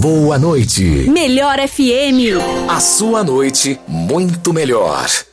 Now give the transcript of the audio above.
boa noite. Melhor FM. A sua noite muito melhor.